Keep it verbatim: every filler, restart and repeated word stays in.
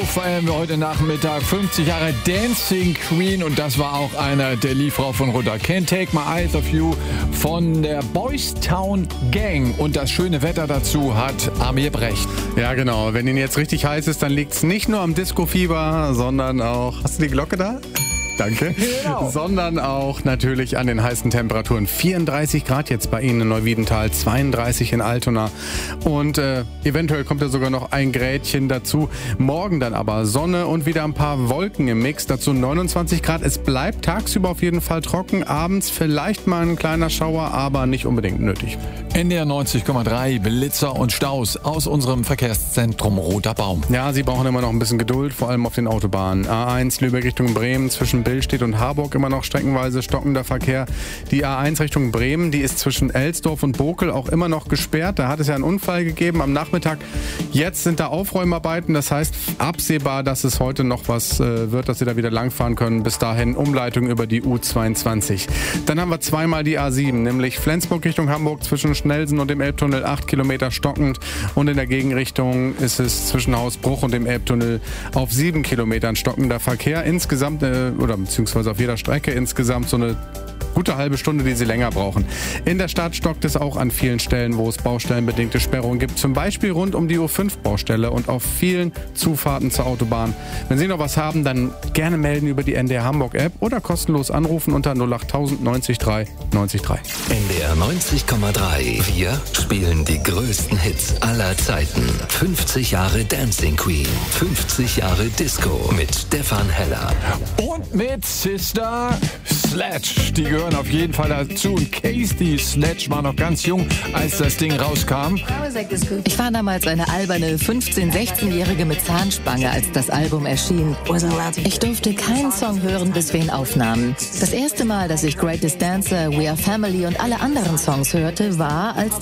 Feiern wir heute Nachmittag fünfzig Jahre Dancing Queen und das war auch einer der Liefrer von runter. Can't Take My Eyes Off You von der Boys Town Gang und das schöne Wetter dazu hat Amir Brecht. Ja genau, wenn Ihnen jetzt richtig heiß ist, dann liegt es nicht nur am Disco-Fieber, sondern auch... Hast du die Glocke da? Danke. Genau. Sondern auch natürlich an den heißen Temperaturen. vierunddreißig Grad jetzt bei Ihnen in Neuwiedental, zweiunddreißig in Altona und äh, eventuell kommt ja sogar noch ein Grätchen dazu. Morgen dann aber Sonne und wieder ein paar Wolken im Mix, dazu neunundzwanzig Grad. Es bleibt tagsüber auf jeden Fall trocken, abends vielleicht mal ein kleiner Schauer, aber nicht unbedingt nötig. N D R neunzig Komma drei, Blitzer und Staus aus unserem Verkehrszentrum Roter Baum. Ja, Sie brauchen immer noch ein bisschen Geduld, vor allem auf den Autobahnen. A eins Lübeck Richtung Bremen zwischen Billstedt und Harburg immer noch streckenweise stockender Verkehr. Die A eins Richtung Bremen, die ist zwischen Elsdorf und Bokel auch immer noch gesperrt. Da hat es ja einen Unfall gegeben am Nachmittag. Jetzt sind da Aufräumarbeiten, das heißt absehbar, dass es heute noch was äh, wird, dass Sie da wieder langfahren können. Bis dahin Umleitung über die U zweiundzwanzig. Dann haben wir zweimal die A sieben, nämlich Flensburg Richtung Hamburg zwischen Schnellsen und dem Elbtunnel acht Kilometer stockend und in der Gegenrichtung ist es zwischen Hausbruch und dem Elbtunnel auf sieben Kilometern stockender Verkehr. Insgesamt, äh, oder beziehungsweise auf jeder Strecke insgesamt so eine gute halbe Stunde, die Sie länger brauchen. In der Stadt stockt es auch an vielen Stellen, wo es baustellenbedingte Sperrungen gibt. Zum Beispiel rund um die U fünf Baustelle und auf vielen Zufahrten zur Autobahn. Wenn Sie noch was haben, dann gerne melden über die N D R Hamburg App oder kostenlos anrufen unter null acht tausend neunzig drei neunzig drei. N D R neunzig Komma drei. Wir spielen die größten Hits aller Zeiten. fünfzig Jahre Dancing Queen. fünfzig Jahre Disco mit Stefan Heller. Und mit Sister Sledge. Die gehören auf jeden Fall dazu. Und Casey Sledge war noch ganz jung, als das Ding rauskam. Ich war damals eine alberne fünfzehn-, sechzehnjährige mit Zahnspange, als das Album erschien. Ich durfte keinen Song hören, bis wir ihn aufnahmen. Das erste Mal, dass ich Greatest Dancer, We Are Family und alle anderen Songs hörte, war, als